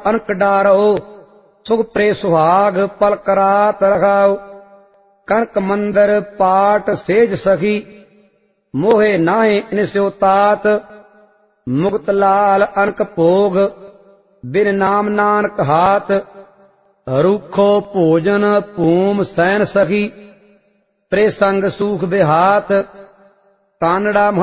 अनक डारो सुख प्रे सुहाग पलक रात रखाओ। कनक मंदिर पाट सेज सखी मोहे नाहे इनस्यो तात। मुक्त लाल अनक भोग बिन नाम नानक हाथ। रूखो भोजन भूम सैन सखी प्रे संग सूख बिहात। कानड़ा